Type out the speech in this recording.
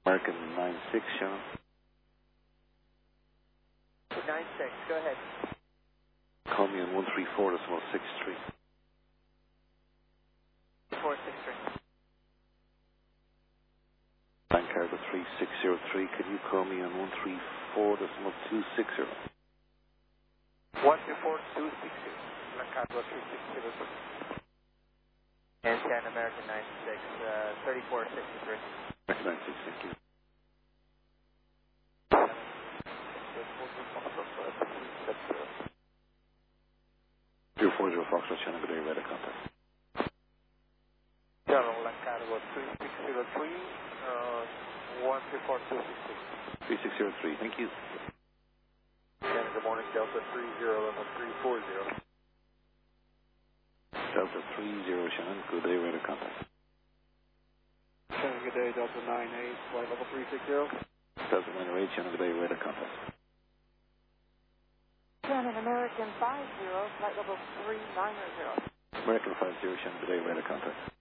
American 96, Shannon. 96, go ahead. Call me on 134.63. 463. Bank card 3603. Can you call me on 134.260? 124-260. Lancargo 3603. And Shan American 96, 3463. American 96, thank you. 240 Foxtrot, Shannon, good day, radar contact. Shalom, Lancargo 3603, 124-260. 3603, thank you. Shannon, good morning, Delta 3011-340. Delta 30, Shannon, good day, radar contact. Shannon, good day, Delta 98, flight level 360. Delta 98, Shannon, good day, radar contact. Shannon, American 50, flight level 390. American 50, Shannon, good day, radar contact.